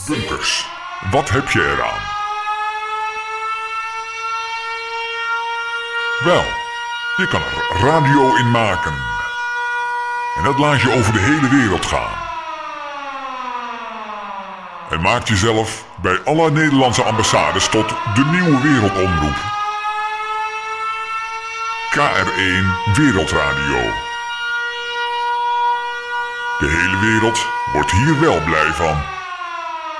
Bunkers, wat heb je eraan? Wel, je kan er radio in maken. En dat laat je over de hele wereld gaan. En maak jezelf bij alle Nederlandse ambassades tot de nieuwe wereldomroep. KR1 Wereldradio. De hele wereld wordt hier wel blij van.